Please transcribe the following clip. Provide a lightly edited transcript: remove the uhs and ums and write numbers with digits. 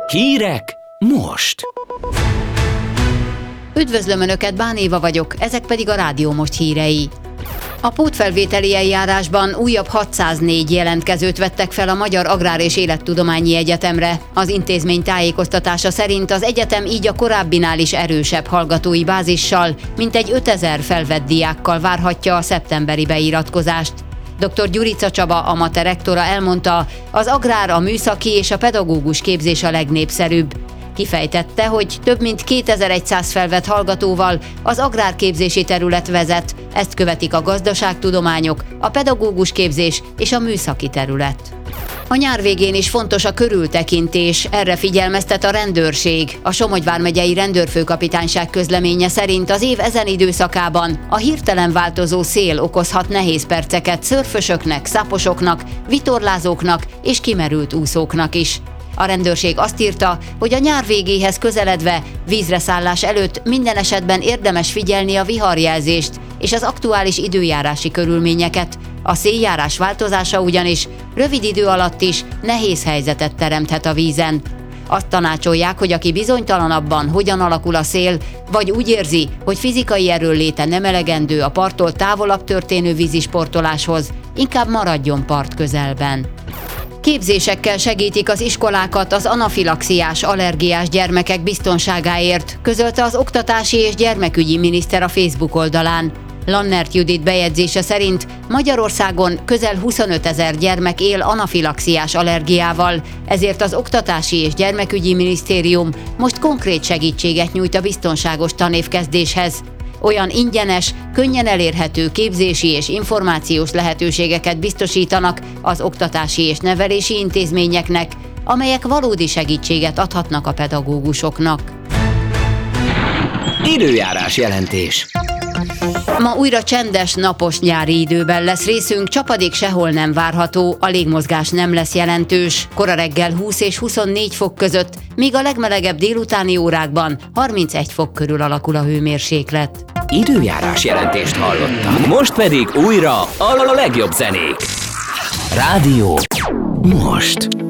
Hírek most! Üdvözlöm Önöket, Bán Éva vagyok, ezek pedig a Rádió Most hírei. A pótfelvételi eljárásban újabb 604 jelentkezőt vettek fel a Magyar Agrár és Élettudományi Egyetemre. Az intézmény tájékoztatása szerint az egyetem így a korábbinál is erősebb hallgatói bázissal, mintegy 5000 felvett diákkal várhatja a szeptemberi beiratkozást. Dr. Gyurica Csaba, a MATE rektora elmondta, az agrár, a műszaki és a pedagógus képzés a legnépszerűbb. Kifejtette, hogy több mint 2100 felvett hallgatóval az agrárképzési terület vezet, ezt követik a gazdaságtudományok, a pedagógus képzés és a műszaki terület. A nyár végén is fontos a körültekintés, erre figyelmeztet a rendőrség. A Somogy vármegyei rendőrfőkapitányság közleménye szerint az év ezen időszakában a hirtelen változó szél okozhat nehéz perceket szörfösöknek, szaposoknak, vitorlázóknak és kimerült úszóknak is. A rendőrség azt írta, hogy a nyár végéhez közeledve, vízre szállás előtt minden esetben érdemes figyelni a viharjelzést és az aktuális időjárási körülményeket. A széljárás változása ugyanis rövid idő alatt is nehéz helyzetet teremthet a vízen. Azt tanácsolják, hogy aki bizonytalan abban, hogyan alakul a szél, vagy úgy érzi, hogy fizikai erőnléte nem elegendő a parttól távolabb történő vízisportoláshoz, inkább maradjon part közelben. Képzésekkel segítik az iskolákat az anafilaxiás, allergiás gyermekek biztonságáért, közölte az Oktatási és Gyermekügyi Miniszter a Facebook oldalán. Lannert Judit bejegyzése szerint Magyarországon közel 25 000 gyermek él anafilaxiás allergiával, ezért az Oktatási és Gyermekügyi Minisztérium most konkrét segítséget nyújt a biztonságos tanévkezdéshez. Olyan ingyenes, könnyen elérhető képzési és információs lehetőségeket biztosítanak az oktatási és nevelési intézményeknek, amelyek valódi segítséget adhatnak a pedagógusoknak. Időjárás jelentés. Ma újra csendes, napos nyári időben lesz részünk, csapadék sehol nem várható, a légmozgás nem lesz jelentős, kora reggel 20 és 24 fok között, míg a legmelegebb délutáni órákban 31 fok körül alakul a hőmérséklet. Időjárás jelentést hallottak. Most pedig újra a legjobb zenék. Rádió most.